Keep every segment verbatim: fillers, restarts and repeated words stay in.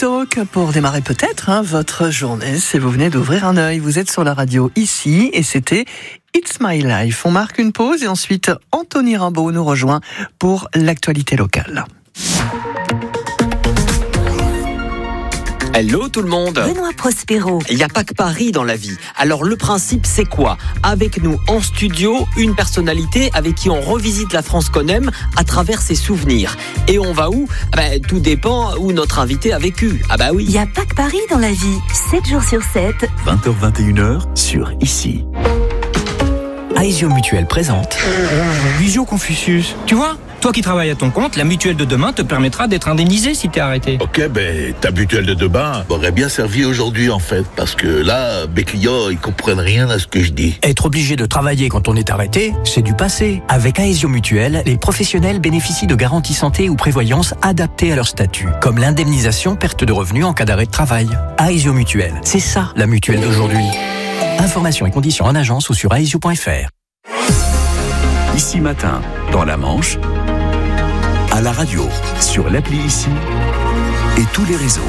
Talk pour démarrer peut-être hein, votre journée si vous venez d'ouvrir un œil. Vous êtes sur la radio ici et c'était It's My Life. On marque une pause et ensuite Anthony Rimbaud nous rejoint pour l'actualité locale. Hello tout le monde. Benoît Prospero. Il n'y a pas que Paris dans la vie. Alors le principe c'est quoi ? Avec nous en studio, une personnalité avec qui on revisite la France qu'on aime à travers ses souvenirs. Et on va où ? Ben, tout dépend où notre invité a vécu. Ah bah oui. Il n'y a pas que Paris dans la vie. sept jours sur sept. vingt heures vingt et une heures sur Ici. Aesio Mutuelle présente Visio Confucius. Tu vois ? Toi qui travailles à ton compte, la mutuelle de demain te permettra d'être indemnisé si t'es arrêté. Ok, ben ta mutuelle de demain m'aurait bien servi aujourd'hui en fait, parce que là, mes clients, ils comprennent rien à ce que je dis. Être obligé de travailler quand on est arrêté, c'est du passé. Avec Aesio Mutuelle, les professionnels bénéficient de garanties santé ou prévoyance adaptées à leur statut, comme l'indemnisation perte de revenus en cas d'arrêt de travail. Aesio Mutuelle, c'est ça la mutuelle d'aujourd'hui. Informations et conditions en agence ou sur aesio point f r. Ici Matin, dans la Manche, à la radio, sur l'appli Ici et tous les réseaux.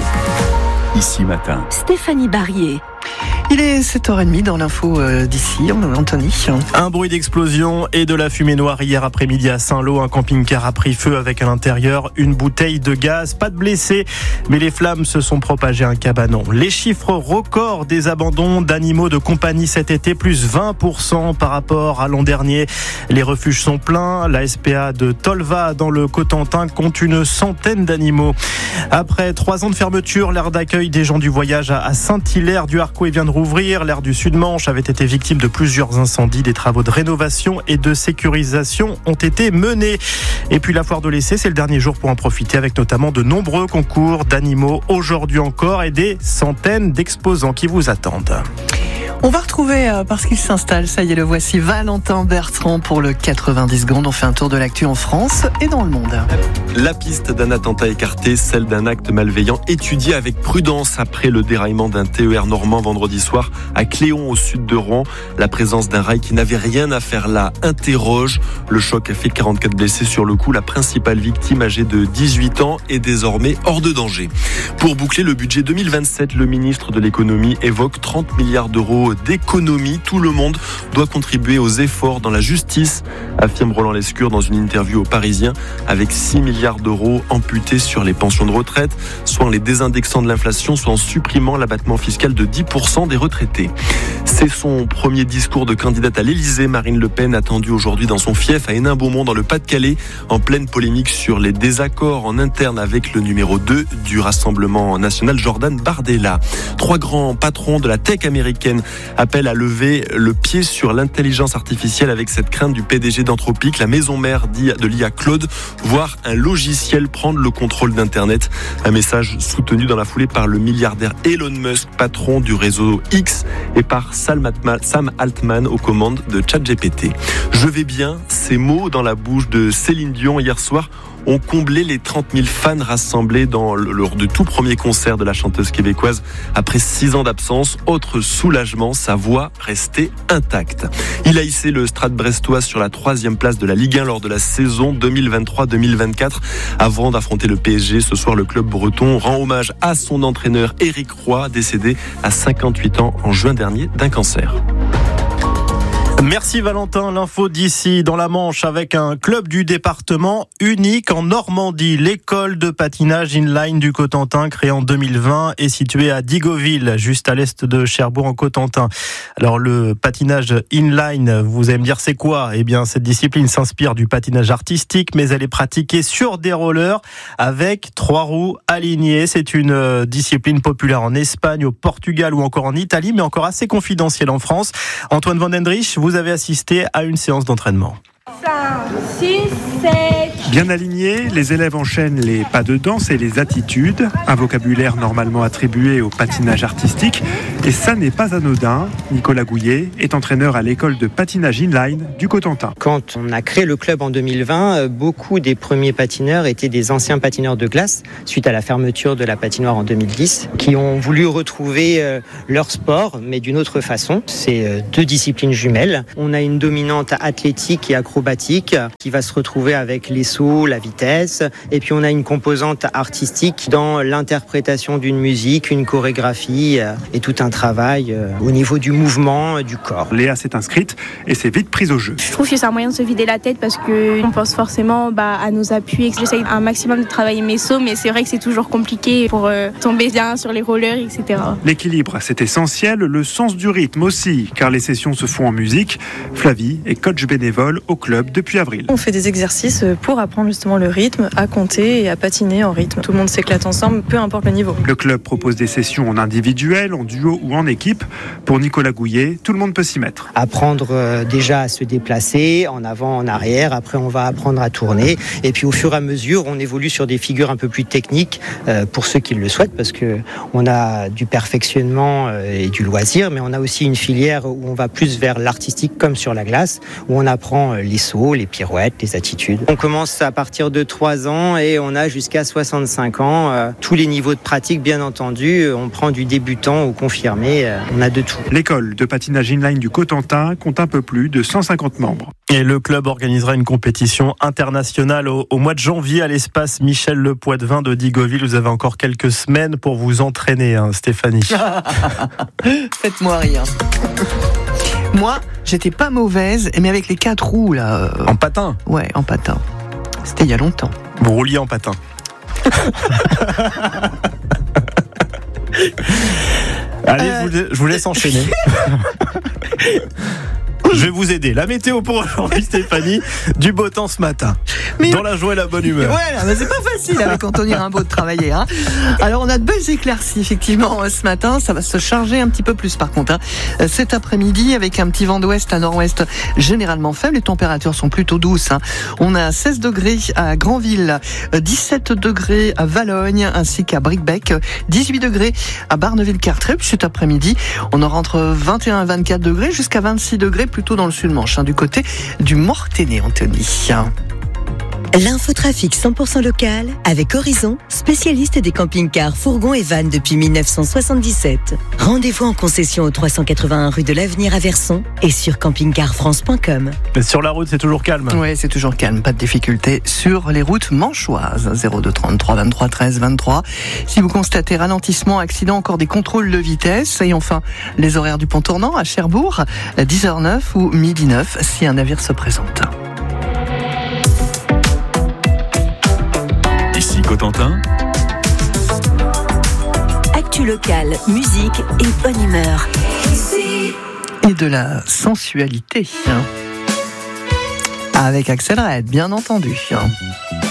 Ici Matin. Stéphanie Barrier. Il est sept heures trente dans l'info euh, d'ici, Anthony. Un bruit d'explosion et de la fumée noire hier après-midi à Saint-Lô. Un camping-car a pris feu avec à l'intérieur une bouteille de gaz. Pas de blessés, mais les flammes se sont propagées à un cabanon. Les chiffres records des abandons d'animaux de compagnie cet été, plus vingt pour cent par rapport à l'an dernier. Les refuges sont pleins. La S P A de Tolva, dans le Cotentin, compte une centaine d'animaux. Après trois ans de fermeture, l'aire d'accueil des gens du voyage à Saint-Hilaire du Harcouët vient de rouvrir. L'aire du Sud-Manche avait été victime de plusieurs incendies. Des travaux de rénovation et de sécurisation ont été menés. Et puis la foire de l'essai, c'est le dernier jour pour en profiter, avec notamment de nombreux concours d'animaux aujourd'hui encore et des centaines d'exposants qui vous attendent. On va retrouver, euh, parce qu'il s'installe, ça y est, le voici, Valentin Bertrand pour le quatre-vingt-dix secondes. On fait un tour de l'actu en France et dans le monde. La piste d'un attentat écarté, celle d'un acte malveillant étudié avec prudence après le déraillement d'un T E R normand vendredi soir à Cléon au sud de Rouen. La présence d'un rail qui n'avait rien à faire là interroge. Le choc a fait quarante-quatre blessés sur le coup. La principale victime, âgée de dix-huit ans, est désormais hors de danger. Pour boucler le budget deux mille vingt-sept, le ministre de l'économie évoque trente milliards d'euros d'économie. Tout le monde doit contribuer aux efforts dans la justice, affirme Roland Lescure dans une interview aux Parisiens, avec six milliards d'euros amputés sur les pensions de retraite, soit en les désindexant de l'inflation, soit en supprimant l'abattement fiscal de dix pour cent des retraités. C'est son premier discours de candidate à l'Élysée. Marine Le Pen, attendue aujourd'hui dans son fief à Hénin-Beaumont dans le Pas-de-Calais, en pleine polémique sur les désaccords en interne avec le numéro deux du Rassemblement national, Jordan Bardella. Trois grands patrons de la tech américaine appellent à lever le pied sur l'intelligence artificielle, avec cette crainte du P D G d'Anthropic, la maison mère de l'I A Claude, voir un logiciel prendre le contrôle d'Internet. Un message soutenu dans la foulée par le milliardaire Elon Musk, patron du réseau X, et par Sam Altman aux commandes de ChatGPT. Je vais bien, ces mots dans la bouche de Céline Dion hier soir ont comblé les trente mille fans rassemblés dans, lors du tout premier concert de la chanteuse québécoise après six ans d'absence. Autre soulagement, sa voix restait intacte. Il a hissé le Stade brestois sur la troisième place de la Ligue un lors de la saison deux mille vingt-trois deux mille vingt-quatre. Avant d'affronter le P S G, ce soir, le club breton rend hommage à son entraîneur Éric Roy, décédé à cinquante-huit ans en juin dernier d'un cancer. Merci Valentin, l'info d'ici dans la Manche avec un club du département unique en Normandie. L'école de patinage inline du Cotentin, créée en deux mille vingt, est située à Digoville, juste à l'est de Cherbourg en Cotentin. Alors le patinage inline, vous allez me dire c'est quoi ? Eh bien cette discipline s'inspire du patinage artistique, mais elle est pratiquée sur des rollers avec trois roues alignées. C'est une discipline populaire en Espagne, au Portugal ou encore en Italie, mais encore assez confidentielle en France. Antoine Van Dendrich, vous avez assisté à une séance d'entraînement. cinq, six, sept. Bien alignés, les élèves enchaînent les pas de danse et les attitudes, un vocabulaire normalement attribué au patinage artistique. Et ça n'est pas anodin. Nicolas Gouillet est entraîneur à l'école de patinage inline du Cotentin. Quand on a créé le club en deux mille vingt, beaucoup des premiers patineurs étaient des anciens patineurs de glace, suite à la fermeture de la patinoire en deux mille dix, qui ont voulu retrouver leur sport, mais d'une autre façon. C'est deux disciplines jumelles. On a une dominante athlétique et acrobatique acrobatique qui va se retrouver avec les sauts, la vitesse. Et puis on a une composante artistique dans l'interprétation d'une musique, une chorégraphie et tout un travail au niveau du mouvement, du corps. Léa s'est inscrite et s'est vite prise au jeu. Je trouve que c'est un moyen de se vider la tête parce qu'on pense forcément bah, à nos appuis. J'essaye un maximum de travailler mes sauts, mais c'est vrai que c'est toujours compliqué pour euh, tomber bien sur les rollers, et cetera. L'équilibre, c'est essentiel, le sens du rythme aussi, car les sessions se font en musique. Flavie est coach bénévole au club depuis avril. On fait des exercices pour apprendre justement le rythme, à compter et à patiner en rythme. Tout le monde s'éclate ensemble, peu importe le niveau. Le club propose des sessions en individuel, en duo ou en équipe. Pour Nicolas Gouillet, tout le monde peut s'y mettre. Apprendre euh, déjà à se déplacer, en avant, en arrière. Après, on va apprendre à tourner. Et puis, au fur et à mesure, on évolue sur des figures un peu plus techniques euh, pour ceux qui le souhaitent, parce que on a du perfectionnement euh, et du loisir, mais on a aussi une filière où on va plus vers l'artistique, comme sur la glace, où on apprend euh, les sauts, les pirouettes, les attitudes. On commence à partir de trois ans et on a jusqu'à soixante-cinq ans. Euh, tous les niveaux de pratique, bien entendu. On prend du débutant au confirmé. Euh, on a de tout. L'école de patinage inline du Cotentin compte un peu plus de cent cinquante membres. Et le club organisera une compétition internationale au, au mois de janvier à l'espace Michel Le Poitvin de Digoville. Vous avez encore quelques semaines pour vous entraîner, hein, Stéphanie. Faites-moi rire. Moi, j'étais pas mauvaise, mais avec les quatre roues là. Euh... En patin. Ouais, en patin. C'était il y a longtemps. Vous rouliez en patin. Allez, euh... je, vous, je vous laisse enchaîner. Je vais vous aider. La météo pour aujourd'hui, Stéphanie. Du beau temps ce matin. Mais dans la joie et la bonne humeur. Ouais, mais c'est pas facile avec Anthony Rimbaud de travailler. Hein. Alors, on a de belles éclaircies, effectivement, ce matin. Ça va se charger un petit peu plus, par contre. Hein. Cet après-midi, avec un petit vent d'ouest à nord-ouest généralement faible, les températures sont plutôt douces. Hein. On a seize degrés à Granville, dix-sept degrés à Valognes, ainsi qu'à Bricbec, dix-huit degrés à Barneville-Carteret. Puis cet après-midi, on aura entre vingt et un et vingt-quatre degrés, jusqu'à vingt-six degrés, plutôt dans le sud-Manche, hein, du côté du Mortainais, Anthony. L'infotrafic cent pour cent local avec Horizon, spécialiste des camping-cars, fourgons et vannes depuis dix-neuf cent soixante-dix-sept. Rendez-vous en concession au trois cent quatre-vingt-un rue de l'Avenir à Verson et sur camping car france point com. Sur la route, c'est toujours calme. Oui, c'est toujours calme. Pas de difficulté sur les routes manchoises. zéro deux trente-trois vingt-trois treize vingt-trois. Si vous constatez ralentissement, accident, encore des contrôles de vitesse. Et enfin, les horaires du pont tournant à Cherbourg, dix heures neuf ou midi neuf si un navire se présente. Ici Cotentin. Actu locale, musique et bonne humeur. Et de la sensualité. Avec Axel Red, bien entendu.